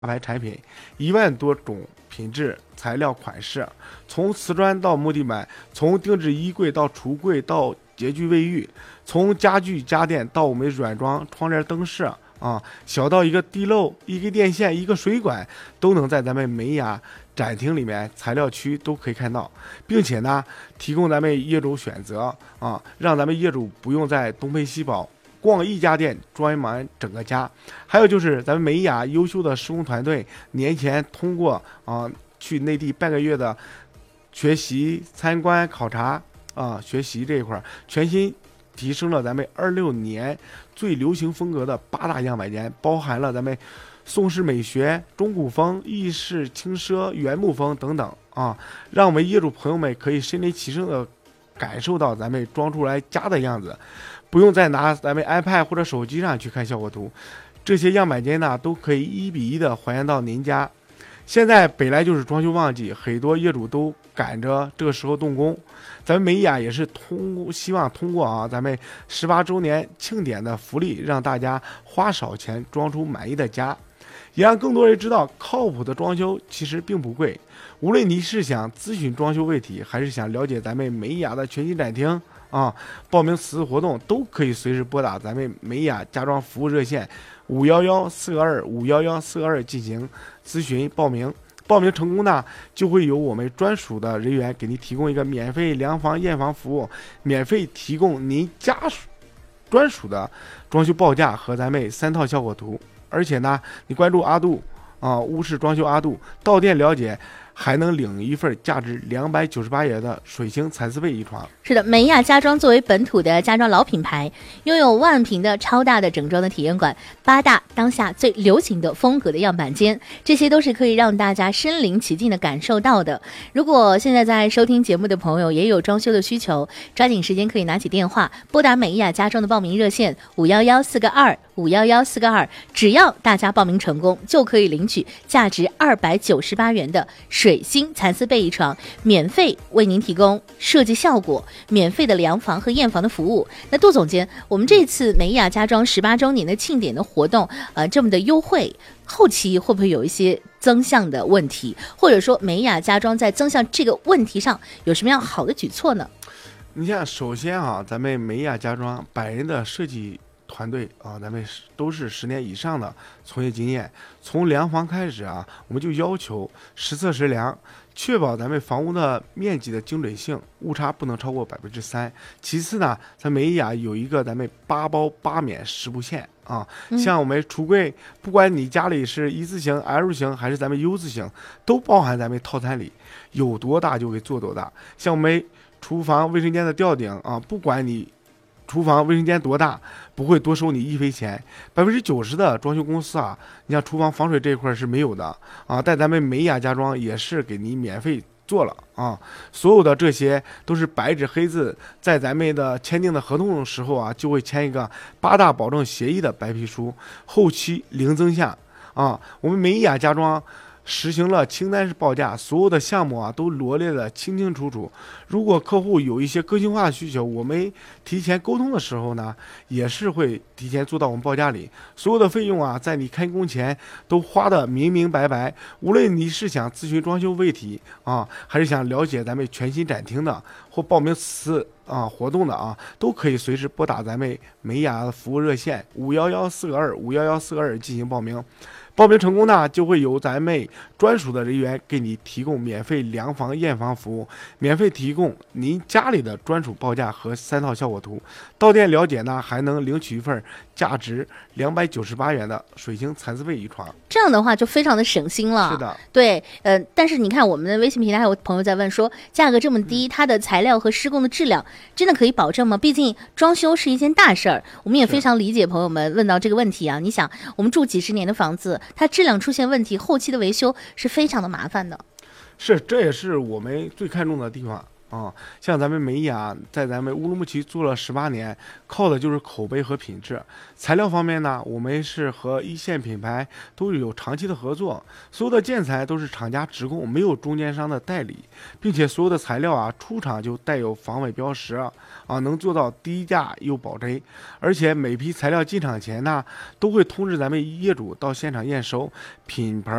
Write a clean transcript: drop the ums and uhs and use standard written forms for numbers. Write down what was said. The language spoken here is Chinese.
牌产品1万多种品质、材料、款式，从瓷砖到木地板，从定制衣柜到橱柜到洁具卫浴，从家具家电到我们软装窗帘灯饰啊，小到一个地漏、一个电线、一个水管，都能在咱们美雅展厅里面材料区都可以看到，并且呢，提供咱们业主选择啊，让咱们业主不用再东奔西跑。逛一家店装满整个家。还有就是咱们美雅优秀的施工团队年前通过去内地半个月的学习参观考察学习这一块全新提升了咱们26年最流行风格的8大样板间，包含了咱们宋式美学、中古风、意式轻奢、原木风等等让我们业主朋友们可以身临其境的感受到咱们装出来家的样子，不用再拿咱们 iPad 或者手机上去看效果图，这些样板间呢都可以1比1的还原到您家。现在本来就是装修旺季，很多业主都赶着这个时候动工，咱们美雅也是希望通过咱们18周年庆典的福利，让大家花少钱装出满意的家，也让更多人知道靠谱的装修其实并不贵。无论你是想咨询装修问题，还是想了解咱们美雅的全新展厅报名此次活动都可以随时拨打咱们美雅家装服务热线511-422-511-422进行咨询报名。报名成功呢，就会有我们专属的人员给您提供一个免费量房验房服务，免费提供您家专属的装修报价和咱们3套效果图。而且呢，你关注阿杜屋式装修阿杜，到店了解还能领一份价值298元的水星蚕丝被一床。 是的，美雅家装作为本土的家装老品牌，拥有万平的超大的整装的体验馆，8大当下最流行的风格的样板间，这些都是可以让大家身临其境的感受到的。如果现在在收听节目的朋友也有装修的需求，抓紧时间可以拿起电话拨打美雅家装的报名热线511-422-511-422，只要大家报名成功，就可以领取价值298元的水星蚕丝被一床，免费为您提供设计效果，免费的量房和验房的服务。那杜总监，我们这次美雅家装18周年的庆典的活动这么的优惠，后期会不会有一些增项的问题，或者说美雅家装在增项这个问题上有什么样好的举措呢？ 你像首先咱们美雅家装本人的设计团队咱们都是10年以上的从业经验，从量房开始我们就要求实测实量，确保咱们房屋的面积的精准性，误差不能超过3%。其次呢，咱美雅有一个咱们8包8免10不限像我们橱柜，不管你家里是一字型、L 型还是咱们 U 字型，都包含咱们套餐里，有多大就给做多大。像我们厨房卫生间的吊顶不管你厨房卫生间多大，不会多收你1分钱。90%的装修公司你像厨房防水这一块是没有的但咱们美雅家装也是给你免费做了所有的这些都是白纸黑字，在咱们的签订的合同的时候就会签一个8大保证协议的白皮书，后期零增项我们美雅家装实行了清单式报价，所有的项目都罗列的清清楚楚。如果客户有一些个性化的需求，我们提前沟通的时候呢，也是会提前做到我们报价里。所有的费用在你开工前都花的明明白白。无论你是想咨询装修问题还是想了解咱们全新展厅的，或报名此活动的都可以随时拨打咱们美雅的服务热线511-422-511-422进行报名。报名成功呢，就会有咱们专属的人员给你提供免费量房验房服务，免费提供您家里的专属报价和3套效果图。到店了解呢，还能领取一份价值298元的水晶蚕丝被一床。 这样的话就非常的省心了。 是的， 对，但是你看我们的微信平台还有朋友在问说，价格这么低，它的材料和施工的质量真的可以保证吗？毕竟装修是一件大事儿，我们也非常理解朋友们问到这个问题你想，我们住几十年的房子，它质量出现问题，后期的维修是非常的麻烦的。 是，这也是我们最看重的地方啊。像咱们美雅在咱们乌鲁木齐做了18年，靠的就是口碑和品质。材料方面呢，我们是和一线品牌都有长期的合作，所有的建材都是厂家直供，没有中间商的代理，并且所有的材料啊出厂就带有防伪标识啊，能做到低价又保真。而且每批材料进场前呢，都会通知咱们业主到现场验收，品牌